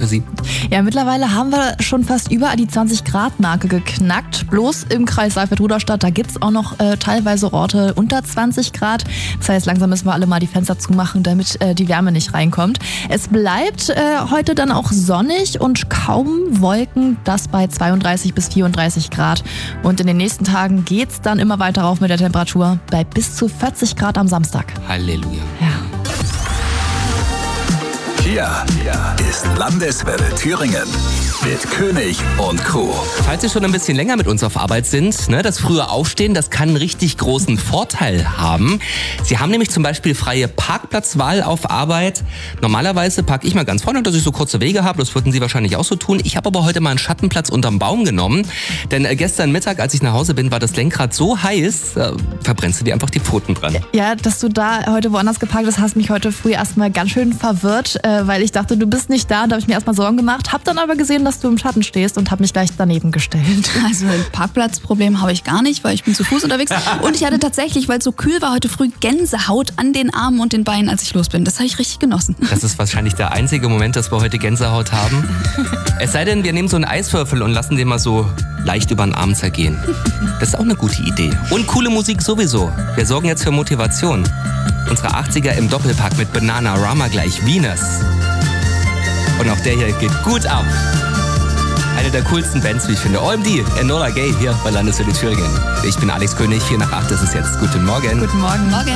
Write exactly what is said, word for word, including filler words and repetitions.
Fantasie. Ja, mittlerweile haben wir schon fast überall die zwanzig Grad Marke geknackt. Bloß im Kreis Saalfeld-Rudolstadt, da gibt es auch noch äh, teilweise Orte unter zwanzig Grad. Das heißt, langsam müssen wir alle mal die Fenster zumachen, damit äh, die Wärme nicht reinkommt. Es bleibt äh, heute dann auch sonnig und kaum Wolken, das bei zweiunddreißig bis vierunddreißig Grad. Und in den nächsten Tagen geht es dann immer weiter rauf mit der Temperatur, bei bis zu vierzig Grad am Samstag. Halleluja. Ja. Hier ist Landeswelle Thüringen mit König und Crew. Falls Sie schon ein bisschen länger mit uns auf Arbeit sind, ne, das frühe Aufstehen, das kann einen richtig großen Vorteil haben. Sie haben nämlich zum Beispiel freie Parkplatzwahl auf Arbeit. Normalerweise parke ich mal ganz vorne, dass ich so kurze Wege habe. Das würden Sie wahrscheinlich auch so tun. Ich habe aber heute mal einen Schattenplatz unterm Baum genommen. Denn äh, gestern Mittag, als ich nach Hause bin, war das Lenkrad so heiß, äh, verbrennst du dir einfach die Pfoten dran. Ja, dass du da heute woanders geparkt hast, hast mich heute früh erstmal ganz schön verwirrt, äh, weil ich dachte, du bist nicht da. Da habe ich mir erstmal Sorgen gemacht. Hab dann aber gesehen, dass du im Schatten stehst und habe mich gleich daneben gestellt. Also ein Parkplatzproblem habe ich gar nicht, weil ich bin zu Fuß unterwegs. Und ich hatte tatsächlich, weil es so kühl war, heute früh Gänsehaut an den Armen und den Beinen, als ich los bin. Das habe ich richtig genossen. Das ist wahrscheinlich der einzige Moment, dass wir heute Gänsehaut haben. Es sei denn, wir nehmen so einen Eiswürfel und lassen den mal so leicht über den Arm zergehen. Das ist auch eine gute Idee. Und coole Musik sowieso. Wir sorgen jetzt für Motivation. Unsere achtziger im Doppelpack mit Bananarama gleich Venus. Und auch der hier geht gut ab. Eine der coolsten Bands, wie ich finde. O M D, Enola Gay hier bei Landeswelle Thüringen. Ich bin Alex König, vier nach acht ist es jetzt. Guten Morgen. Guten Morgen. Morgen.